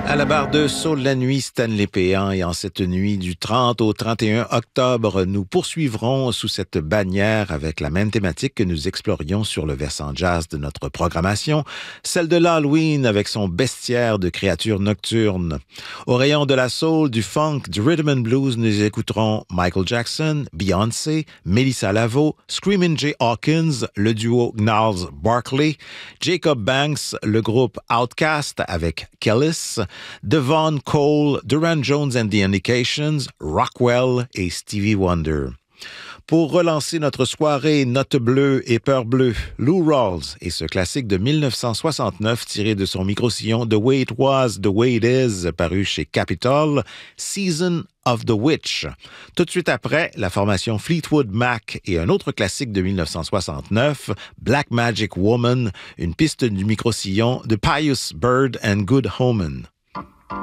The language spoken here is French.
À la barre de Saul la nuit, Stanley Péan, et en cette nuit du 30 au 31 octobre, nous poursuivrons sous cette bannière avec la même thématique que nous explorions sur le versant jazz de notre programmation, celle de l'Halloween avec son bestiaire de créatures nocturnes. Au rayon de la soul, du funk, du rhythm and blues, nous écouterons Michael Jackson, Beyoncé, Melissa Lavo, Screamin' Jay Hawkins, le duo Gnarls Barkley, Jacob Banks, le groupe Outkast avec Kellis, Devon Cole, Duran Jones and the Indications, Rockwell et Stevie Wonder. Pour relancer notre soirée Note bleue et peur bleue, Lou Rawls et ce classique de 1969 tiré de son micro-sillon The Way It Was, The Way It Is, paru chez Capitol, Season of the Witch. Tout de suite après, la formation Fleetwood Mac et un autre classique de 1969, Black Magic Woman, une piste du micro-sillon de Pius Bird and Good Omen.